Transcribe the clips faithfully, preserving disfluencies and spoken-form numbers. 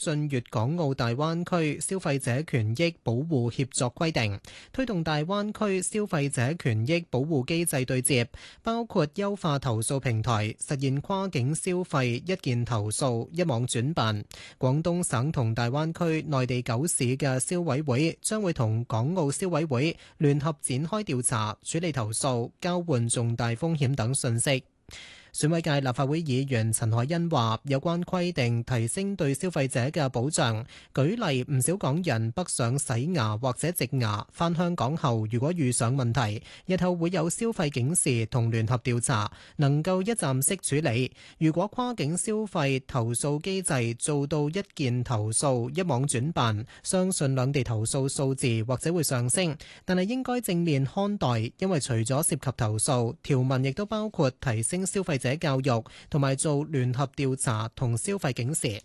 進粵港澳大灣區消費者權益保護協作規定，推動大灣區消費者權益保護機制對接，包括優化投訴平台，實現跨境消費一件投訴一網轉辦。廣東省同大灣區內地九市嘅消委會將會同港澳消委會聯合展開調查、處理投訴、交換重大風險等信息。選委界立法會議員陳凱欣話：有關規定提升對消費者嘅保障。舉例，唔少港人北上洗牙或者植牙，返香港後如果遇上問題，日後會有消費警示同聯合調查，能夠一站式處理。如果跨境消費投訴機制做到一件投訴一網轉辦，相信兩地投訴數字或者會上升。但係應該正面看待，因為除咗涉及投訴，條文亦都包括提升消費者教育同埋做聯合調查同消費警示。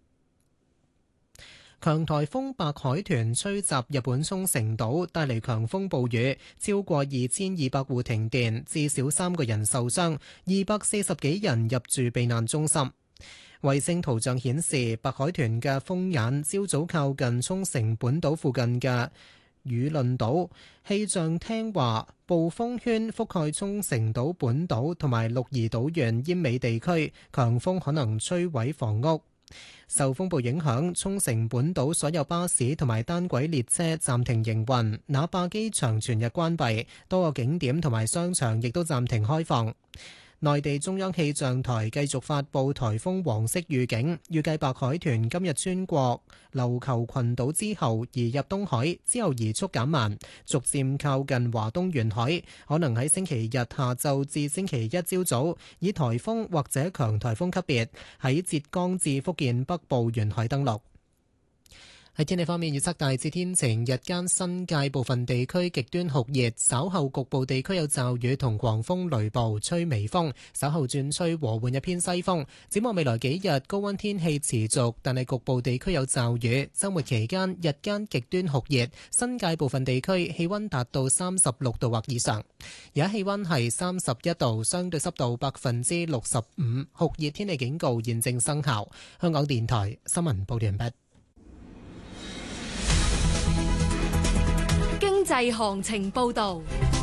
強颱風白海豚吹襲日本沖繩島，帶嚟強風暴雨，超過二千二百戶停電，至少三個人受傷，二百四十幾人入住避難中心。衛星圖像顯示，白海豚嘅風眼朝早靠近沖繩本島附近嘅與論島。氣象廳話，暴風圈覆蓋沖繩島本島同埋鹿兒島縣奄美地區，強風可能摧毀房屋。受風暴影響，沖繩本島所有巴士同埋單軌列車暫停營運，那霸機場全日關閉，多個景點同埋商場亦都暫停開放。內地中央氣象台繼續發布颱風黃色預警，預計白海豚今日穿過琉球群島之後移入東海，之後移速減慢，逐漸靠近華東沿海，可能喺星期日下晝至星期一朝早以颱風或者強颱風級別喺浙江至福建北部沿海登陸。喺天氣方面，預測大致天晴，日間新界部分地區極端酷熱，稍後局部地區有驟雨同狂風雷暴，吹微風，稍後轉吹和緩一偏西風。展望未來幾日，高溫天氣持續，但係局部地區有驟雨。週末期間，日間極端酷熱，新界部分地區氣溫達到三十六度或以上。而家氣溫係三十一度，相對濕度百分之六十五，酷熱天氣警告現正生效。香港電台新聞報道完畢。 經濟行情報道。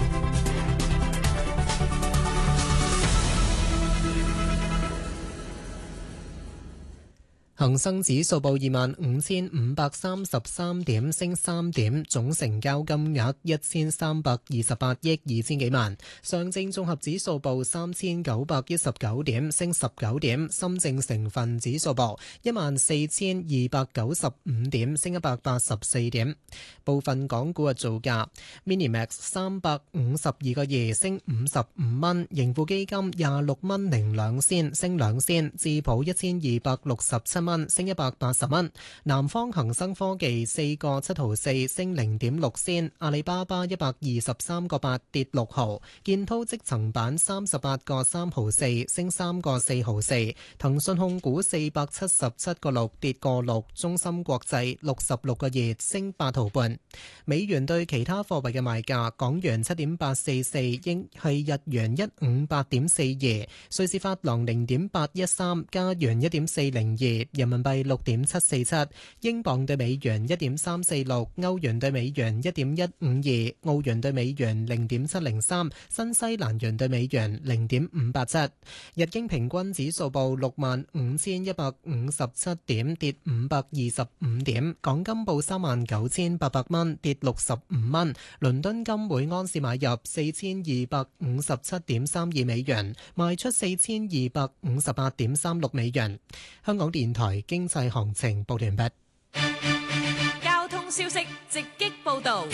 恒生指數報二萬五千五百三十三點，升三點，總成交金額一千三百二十八億二千幾萬。上證綜合指數報三千九百一十九點，升十九點。深證成分指數報一萬四千二百九十五點，升一百八十四點。部分港股嘅造價 ：Minimax 三百五十二個二，升五十五蚊；盈富基金廿六蚊零兩仙，升兩仙；智普一千二百六十七蚊，升一百八十蚊。南方恒生科技四個七毫四，升零點六仙。阿里巴巴一百二十三個八，跌六毫。建滔積層板三十八個三毫四，升三個四毫四。騰訊控股四百七十七個六，跌個六。中芯國際六十六個二，升八毫半。美元對其他貨幣嘅賣價：港元七點八四四，英係日元一五八點四二，瑞士法郎零點八一三，加元一點四零二。人民幣六點七四七，英鎊對美元一點三四六，歐元對美元一點一五二，澳元對美元零點七零三，新西蘭元對美元零點五八七。日經平均指數報六萬五千一百五十七點，跌五百二十五點。港金報三萬九千八百蚊，跌六十五蚊。倫敦金每安士買入四千二百五十七點三二美元，賣出四千二百五十八點三六美元。香港電台經濟行情報完畢。 交通消息直擊報道。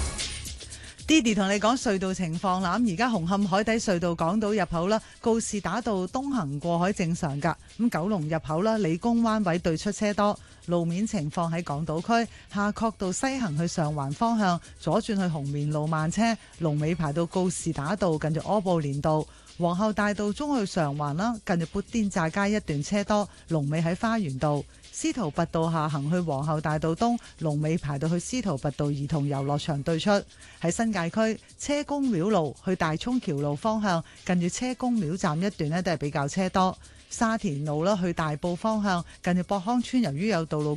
Didi 同你講隧道情況啦，咁而家紅磡海底隧道港島入口啦，告士打道東行過海正常噶，咁九龍入口啦，理工灣位對出車多。路面情況喺港島區夏慤道西行去上環方向，左轉去紅棉路慢車，龍尾排到告士打道近住柯布連道。皇后大道中去上環啦，近住砵甸乍街一段車多，龍尾喺花園道。司徒拔道下行去皇后大道東，龍尾排到去司徒拔道兒童遊樂場對出。喺新界區車公廟路去大涌橋路方向，近住車公廟站一段呢都係比較車多。沙田路啦去大埔方向，近住博康村由於有道路